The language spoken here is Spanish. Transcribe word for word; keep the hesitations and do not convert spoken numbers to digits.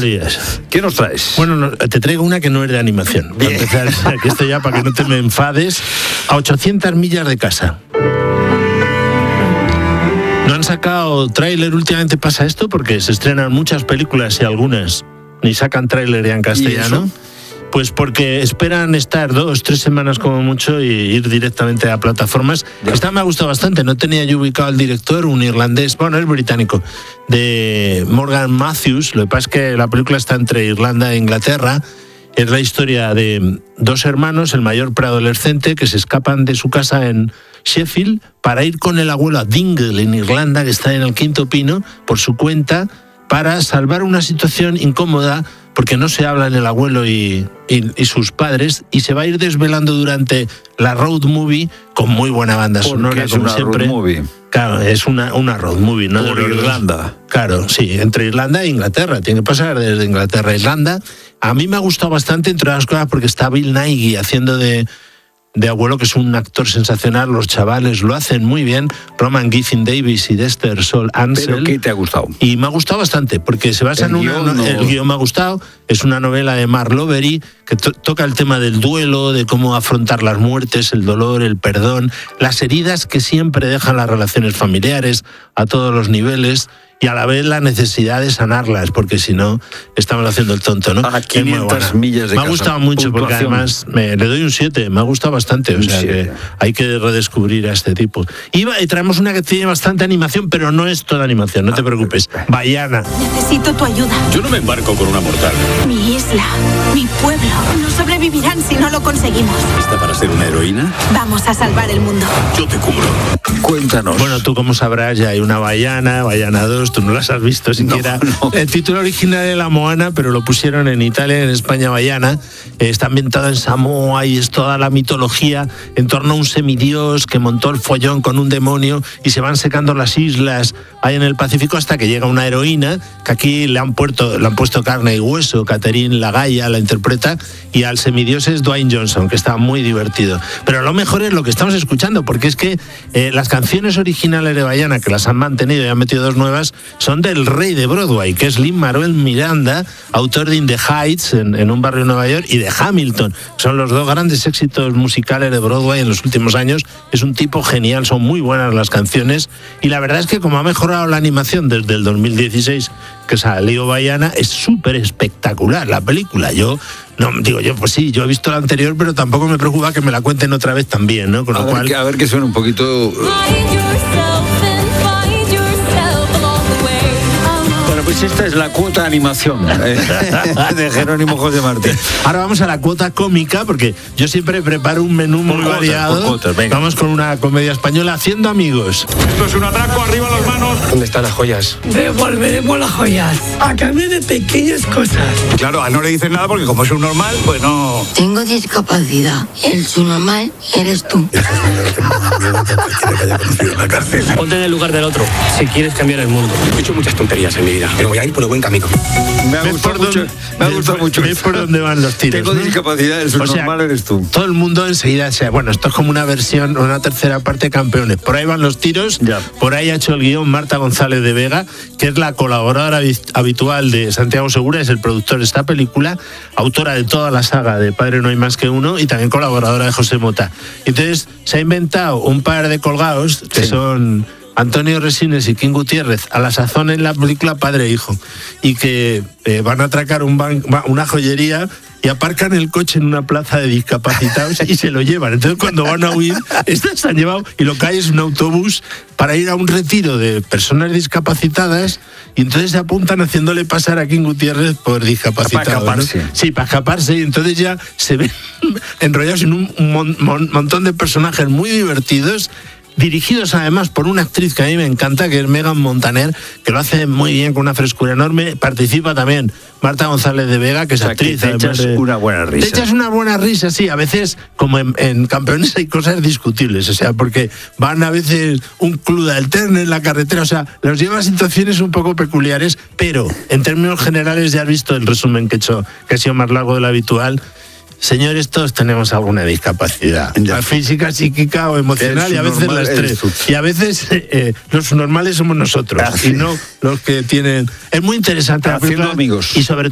días. ¿Qué nos traes? Bueno, no, te traigo una que no es de animación. Para empezar, que esto ya, para que no te me enfades, a ochocientas millas de casa. No han sacado tráiler, últimamente pasa esto, porque se estrenan muchas películas y algunas ni sacan tráiler ya en castellano. Pues porque esperan estar dos, tres semanas como mucho y ir directamente a plataformas. Ya. Esta me ha gustado bastante, no tenía yo ubicado al director, un irlandés, bueno, es británico, de Morgan Matthews. Lo que pasa es que la película está entre Irlanda e Inglaterra. Es la historia de dos hermanos, el mayor preadolescente, que se escapan de su casa en Sheffield para ir con el abuelo a Dingle, en Irlanda, que está en el Quinto Pino, por su cuenta, para salvar una situación incómoda, porque no se hablan el abuelo y, y, y sus padres, y se va a ir desvelando durante la road movie con muy buena banda sonora, es como una siempre. Road movie. Claro, es una, una road movie, ¿no? Por de Irlanda. Claro, sí, entre Irlanda e Inglaterra. Tiene que pasar desde Inglaterra a Irlanda. A mí me ha gustado bastante, entre otras cosas, porque está Bill Nighy haciendo de... de abuelo, que es un actor sensacional. Los chavales lo hacen muy bien. Roman Giffin Davis y Dexter Sol Ansel. ¿Pero qué te ha gustado? Y me ha gustado bastante, porque se basa el en una... Guión, no... El guión me ha gustado. Es una novela de Mark Lovery que to- toca el tema del duelo, de cómo afrontar las muertes, el dolor, el perdón, las heridas que siempre dejan las relaciones familiares a todos los niveles, y a la vez la necesidad de sanarlas, porque si no, estamos haciendo el tonto, ¿no? A quinientas millas de Me ha casa. gustado mucho, Puntuación. porque además me, le doy un siete, me ha gustado bastante, o sea que hay que redescubrir a este tipo. Y, va, y traemos una que tiene bastante animación, pero no es toda animación, no te preocupes. Baiana. Necesito tu ayuda. Yo no me embarco con una mortal. Mi isla, mi pueblo, no sobrevivirán si no lo conseguimos. ¿Lista para ser una heroína? Vamos a salvar el mundo. Yo te cubro. Cuéntanos. Bueno, tú como sabrás, ya hay una Baiana, Baiana dos, tú no las has visto siquiera. No, no. El título original era Moana, pero lo pusieron en Italia y en España Baiana. Eh, está ambientada en Samoa y es toda la mitología en torno a un semidios que montó el follón con un demonio y se van secando las islas ahí en el Pacífico hasta que llega una heroína que aquí le han, puesto, le han puesto carne y hueso. Catherine Lagaya la interpreta, y al semidios es Dwayne Johnson, que está muy divertido. Pero lo mejor es lo que estamos escuchando, porque es que eh, las canciones originales de Baiana, que las han mantenido y han metido dos nuevas, son del rey de Broadway, que es Lin-Manuel Miranda, autor de In the Heights, en, en un barrio de Nueva York, y de Hamilton. Son los dos grandes éxitos musicales de Broadway en los últimos años. Es un tipo genial, son muy buenas las canciones, y la verdad es que como ha mejorado la animación desde el dos mil dieciséis, que salió Baiana, es súper espectacular la película. Yo no digo yo, pues sí, yo he visto la anterior, pero tampoco me preocupa que me la cuenten otra vez también, ¿no? Con a, lo ver, cual, que, a ver que suena un poquito. Bueno, pues esta es la cuota animación de Jerónimo José Martín. ahora vamos a la cuota cómica, porque yo siempre preparo un menú muy cuotas, variado. por cuotas, venga. Vamos con una comedia española, Haciendo Amigos. Esto es un atraco, arriba las manos. ¿Dónde están las joyas? Devolveremos las joyas a cambio de pequeñas cosas. Claro, a no le dicen nada porque como es un normal, pues no... Tengo discapacidad. El subnormal eres tú. Ponte en el lugar del otro si quieres cambiar el mundo. He hecho muchas tonterías en mi vida, pero voy a ir por el buen camino. Me ha ¿Ves gustado por mucho. dónde- Me ha ves gustado por- mucho. ves por dónde van los tiros, Tengo ¿no? discapacidad, el O sea, subnormal eres tú. Todo el mundo enseguida, o sea, bueno, esto es como una versión, una tercera parte de Campeones. Por ahí van los tiros, Ya. por ahí ha hecho el guión Marta González de Vega, que es la colaboradora habitual de Santiago Segura, es el productor de esta película, autora de toda la saga de Padre No Hay Más Que Uno y también colaboradora de José Mota. Entonces, se ha inventado un par de colgados que Sí. son Antonio Resines y King Gutiérrez, a la sazón en la película Padre e Hijo, y que eh, van a atracar un ban- una joyería y aparcan el coche en una plaza de discapacitados y se lo llevan. Entonces, cuando van a huir, estos se han llevado, y lo que hay es un autobús para ir a un retiro de personas discapacitadas, y entonces se apuntan haciéndole pasar a King Gutiérrez por discapacitado. Para escaparse. ¿no? Sí, para escaparse, y entonces ya se ven enrollados en un mon- mon- montón de personajes muy divertidos, dirigidos además por una actriz que a mí me encanta, que es Megan Montaner, que lo hace muy bien, con una frescura enorme. Participa también Marta González de Vega, que es O sea, actriz. que te además echas de- una buena risa. Te echas una buena risa, sí. A veces, como en, en Campeones, hay cosas discutibles, o sea, porque van a veces un club de alterne en la carretera, o sea, los lleva a situaciones un poco peculiares, pero en términos generales ya has visto el resumen que he hecho, que ha sido más largo de lo habitual. Señores, todos tenemos alguna discapacidad, Ya. física, psíquica o emocional, El y a veces subnormal las eres tres. tú. Y a veces eh, los normales somos nosotros, Ah, sí. y no los que tienen... Es muy interesante la Haciendo película, amigos. y sobre